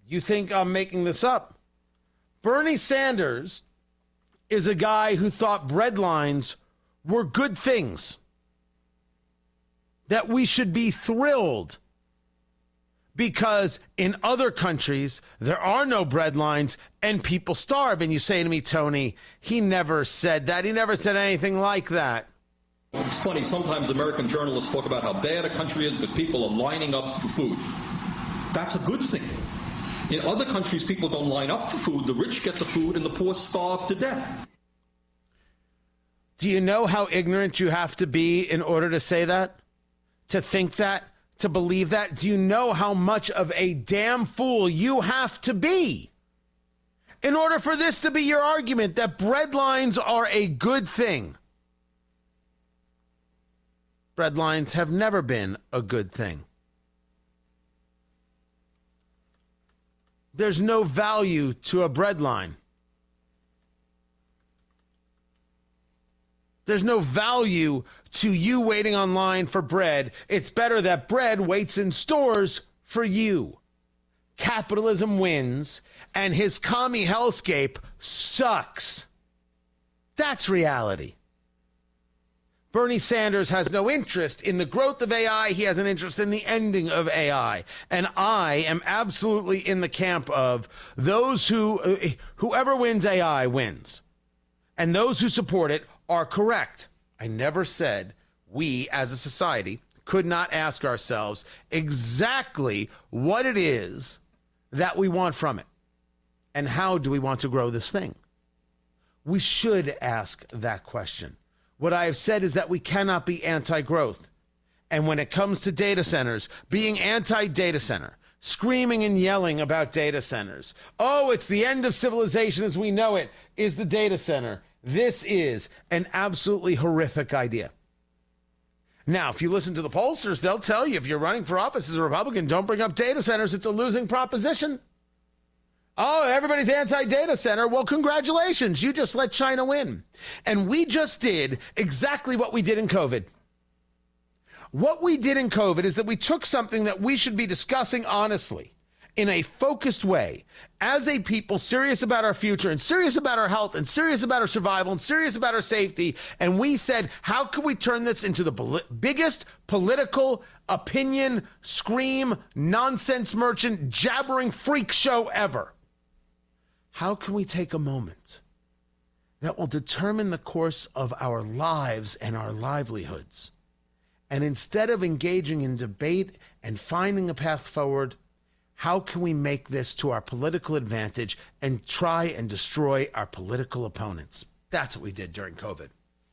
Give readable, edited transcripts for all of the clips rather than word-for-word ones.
You think I'm making this up? Bernie Sanders is a guy who thought bread lines were good things, that we should be thrilled because in other countries there are no bread lines and people starve. And you say to me, Tony, he never said that. He never said anything like that. It's funny, sometimes American journalists talk about how bad a country is because people are lining up for food. That's a good thing. In other countries, people don't line up for food. The rich get the food and the poor starve to death. Do you know how ignorant you have to be in order to say that? To think that? To believe that? Do you know how much of a damn fool you have to be in order for this to be your argument that bread lines are a good thing? Bread lines have never been a good thing. There's no value to a bread line. There's no value to you waiting online for bread. It's better that bread waits in stores for you. Capitalism wins, and his commie hellscape sucks. That's reality. Bernie Sanders has no interest in the growth of AI. He has an interest in the ending of AI. And I am absolutely in the camp of those whoever wins AI wins. And those who support it are correct. I never said we as a society could not ask ourselves exactly what it is that we want from it. And how do we want to grow this thing? We should ask that question. What I have said is that we cannot be anti-growth. And when it comes to data centers, being anti-data center, screaming and yelling about data centers, oh, it's the end of civilization as we know it, is the data center. This is an absolutely horrific idea. Now, if you listen to the pollsters, they'll tell you if you're running for office as a Republican, don't bring up data centers. It's a losing proposition. Oh, everybody's anti-data center. Well, congratulations. You just let China win. And we just did exactly what we did in COVID. What we did in COVID is that we took something that we should be discussing honestly, in a focused way, as a people serious about our future and serious about our health and serious about our survival and serious about our safety. And we said, how can we turn this into the biggest political opinion, scream, nonsense merchant, jabbering freak show ever? How can we take a moment that will determine the course of our lives and our livelihoods, and instead of engaging in debate and finding a path forward, how can we make this to our political advantage and try and destroy our political opponents? That's what we did during COVID.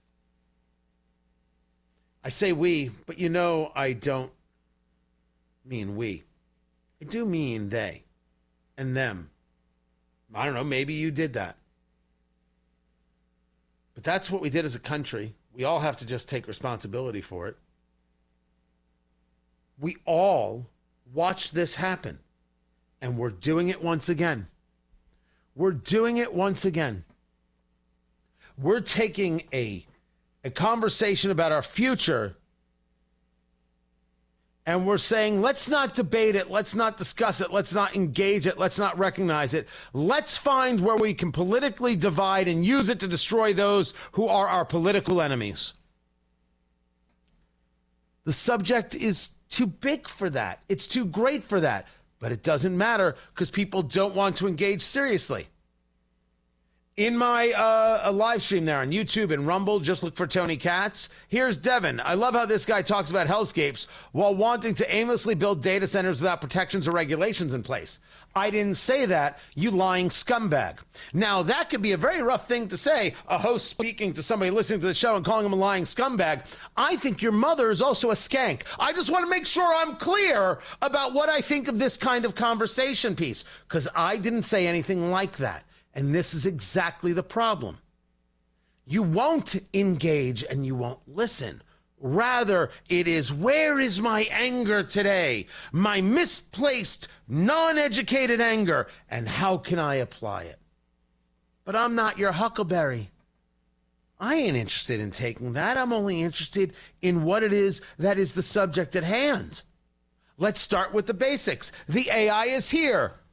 I say we, but you know I don't mean we. I do mean they and them. I don't know, maybe you did that. But that's what we did as a country. We all have to just take responsibility for it. We all watched this happen. And we're doing it once again. We're doing it once again. We're taking a conversation about our future, and we're saying, let's not debate it, let's not discuss it, let's not engage it, let's not recognize it. Let's find where we can politically divide and use it to destroy those who are our political enemies. The subject is too big for that. It's too great for that. But it doesn't matter because people don't want to engage seriously. In my live stream there on YouTube and Rumble, just look for Tony Katz. Here's Devin. I love how this guy talks about hellscapes while wanting to aimlessly build data centers without protections or regulations in place. I didn't say that, you lying scumbag. Now, that could be a very rough thing to say, a host speaking to somebody listening to the show and calling him a lying scumbag. I think your mother is also a skank. I just want to make sure I'm clear about what I think of this kind of conversation piece, because I didn't say anything like that. And this is exactly the problem. You won't engage and you won't listen. Rather, it is, where is my anger today? My misplaced, non-educated anger, and how can I apply it? But I'm not your huckleberry. I ain't interested in taking that. I'm only interested in what it is that is the subject at hand. Let's start with the basics. The AI is here.